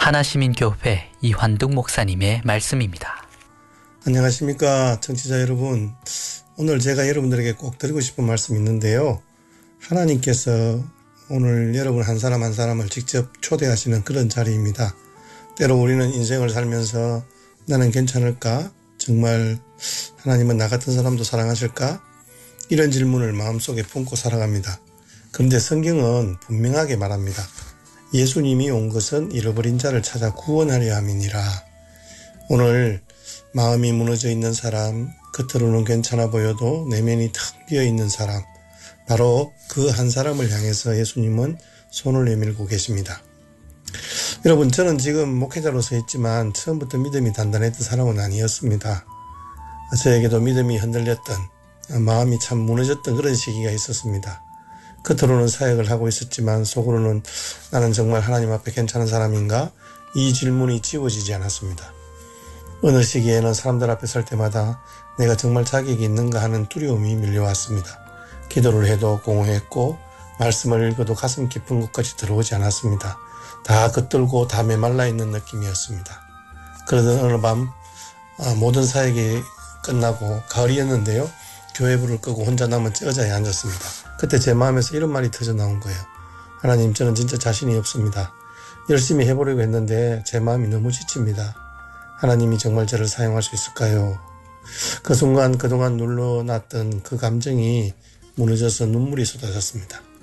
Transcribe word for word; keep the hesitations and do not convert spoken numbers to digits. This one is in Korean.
하나시민교회 이환둥 목사님의 말씀입니다. 안녕하십니까 청취자 여러분. 오늘 제가 여러분들에게 꼭 드리고 싶은 말씀이 있는데요. 하나님께서 오늘 여러분 한 사람 한 사람을 직접 초대하시는 그런 자리입니다. 때로 우리는 인생을 살면서 나는 괜찮을까? 정말 하나님은 나 같은 사람도 사랑하실까? 이런 질문을 마음속에 품고 살아갑니다. 그런데 성경은 분명하게 말합니다. 예수님이 온 것은 잃어버린 자를 찾아 구원하려 함이니라. 오늘 마음이 무너져 있는 사람, 겉으로는 괜찮아 보여도 내면이 텅 비어 있는 사람, 바로 그 한 사람을 향해서 예수님은 손을 내밀고 계십니다. 여러분, 저는 지금 목회자로서 있지만 처음부터 믿음이 단단했던 사람은 아니었습니다. 저에게도 믿음이 흔들렸던, 마음이 참 무너졌던 그런 시기가 있었습니다. 겉으로는 사역을 하고 있었지만 속으로는 나는 정말 하나님 앞에 괜찮은 사람인가? 이 질문이 지워지지 않았습니다. 어느 시기에는 사람들 앞에 설 때마다 내가 정말 자격이 있는가 하는 두려움이 밀려왔습니다. 기도를 해도 공허했고 말씀을 읽어도 가슴 깊은 곳까지 들어오지 않았습니다. 다 겉돌고 다 메말라 있는 느낌이었습니다. 그러던 어느 밤 모든 사역이 끝나고 가을이었는데요. 교회 불을 끄고 혼자 남은 의자에 앉았습니다. 그때 제 마음에서 이런 말이 터져 나온 거예요. 하나님, 저는 진짜 자신이 없습니다. 열심히 해보려고 했는데 제 마음이 너무 지칩니다. 하나님이 정말 저를 사용할 수 있을까요? 그 순간 그동안 눌러놨던 그 감정이 무너져서 눈물이 쏟아졌습니다.